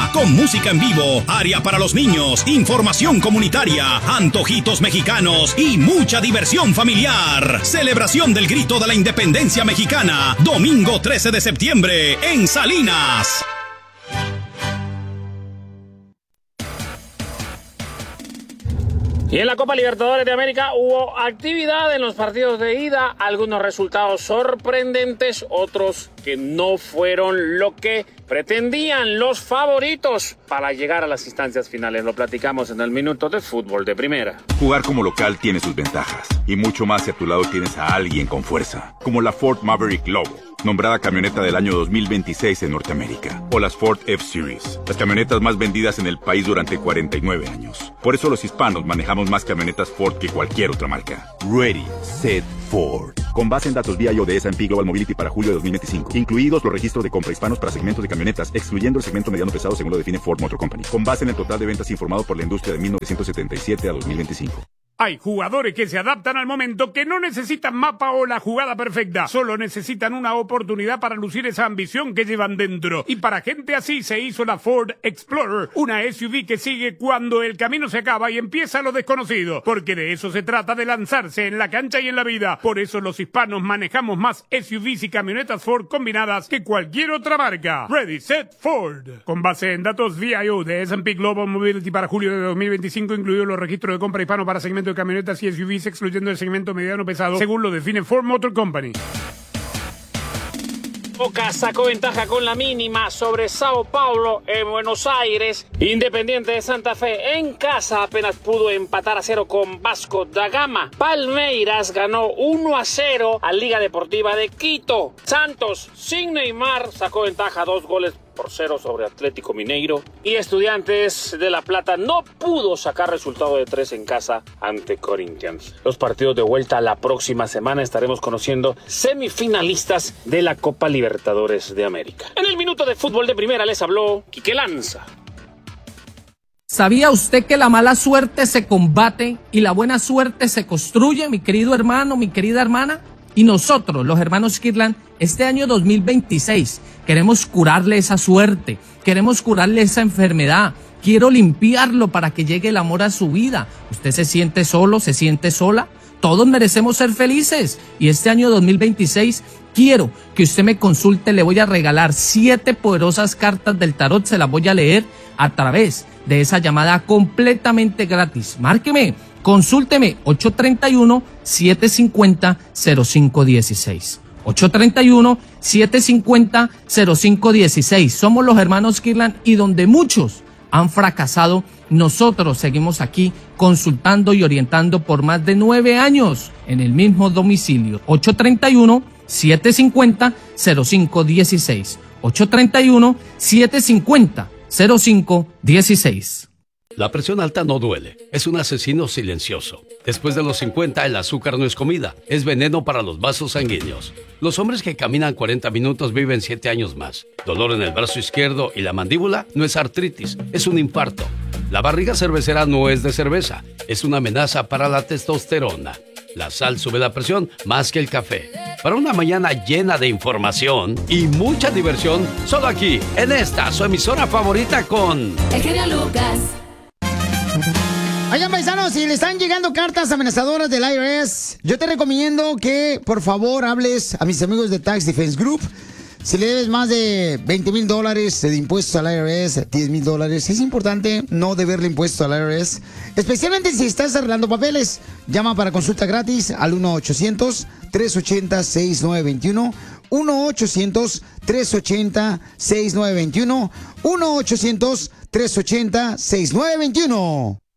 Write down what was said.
Arena, con música en vivo, área para los niños, información comunitaria, antojitos mexicanos y mucha diversión familiar. Celebración del Grito de la Independencia Mexicana, domingo 13 de septiembre en Salinas. Y en la Copa Libertadores de América hubo actividad en los partidos de ida, algunos resultados sorprendentes, otros que no fueron lo que pretendían los favoritos para llegar a las instancias finales. Lo platicamos en el Minuto de Fútbol de Primera. Jugar como local tiene sus ventajas, y mucho más si a tu lado tienes a alguien con fuerza, como la Ford Maverick Lobo, nombrada camioneta del año 2026 en Norteamérica, o las Ford F-Series, las camionetas más vendidas en el país durante 49 años. Por eso los hispanos manejamos más camionetas Ford que cualquier otra marca. Ready, Set, Ford. Con base en datos VIO de S&P Global Mobility para julio de 2025, incluidos los registros de compra hispanos para segmentos de camionetas, excluyendo el segmento mediano pesado según lo define Ford Motor Company, con base en el total de ventas informado por la industria de 1977 a 2025. Hay jugadores que se adaptan al momento, que no necesitan mapa o la jugada perfecta. Solo necesitan una oportunidad para lucir esa ambición que llevan dentro. Y para gente así se hizo la Ford Explorer, una SUV que sigue cuando el camino se acaba y empieza lo desconocido. Porque de eso se trata, de lanzarse en la cancha y en la vida. Por eso los hispanos manejamos más SUVs y camionetas Ford combinadas que cualquier otra marca. Ready, Set, Ford. Con base en datos VIO de S&P Global Mobility para julio de 2025, incluidos los registros de compra hispano para segmento de camionetas y SUVs, excluyendo el segmento mediano pesado, según lo define Ford Motor Company. Boca sacó ventaja con la mínima sobre Sao Paulo en Buenos Aires. Independiente de Santa Fe en casa apenas pudo empatar a 0 con Vasco da Gama. Palmeiras ganó 1-0 a Liga Deportiva de Quito. Santos, sin Neymar, sacó ventaja 2-0 sobre Atlético Mineiro. Y Estudiantes de La Plata no pudo sacar resultado de 3 en casa ante Corinthians. Los partidos de vuelta la próxima semana estaremos conociendo semifinalistas de la Copa Libertadores de América. En el Minuto de Fútbol de Primera les habló Quique Lanza. ¿Sabía usted que la mala suerte se combate y la buena suerte se construye, mi querido hermano, mi querida hermana? Y nosotros, los hermanos Kirtland, este año 2026, queremos curarle esa suerte, queremos curarle esa enfermedad. Quiero limpiarlo para que llegue el amor a su vida. ¿Usted se siente solo, se siente sola? Todos merecemos ser felices. Y este año 2026 quiero que usted me consulte. Le voy a regalar 7 poderosas cartas del tarot. Se las voy a leer a través de esa llamada completamente gratis. Márqueme, consúlteme, 831-750-0516. 831-750-0516. Somos los hermanos Kirtland, y donde muchos han fracasado, nosotros seguimos aquí consultando y orientando por más de 9 años en el mismo domicilio. 831-750-0516. 831-750-0516. La presión alta no duele, es un asesino silencioso. Después de los 50, el azúcar no es comida, es veneno para los vasos sanguíneos. Los hombres que caminan 40 minutos viven 7 años más. Dolor en el brazo izquierdo y la mandíbula no es artritis, es un infarto. La barriga cervecera no es de cerveza, es una amenaza para la testosterona. La sal sube la presión más que el café. Para una mañana llena de información y mucha diversión, solo aquí, en esta, su emisora favorita con... El genio Lucas. Oigan, paisanos, si le están llegando cartas amenazadoras del IRS, yo te recomiendo que, por favor, hables a mis amigos de Tax Defense Group. Si le debes más de $20,000 de impuestos al IRS, $10,000, es importante no deberle impuestos al IRS, especialmente si estás arreglando papeles. Llama para consulta gratis al 1-800-380-6921, 1-800-380-6921, 1-800-380-6921.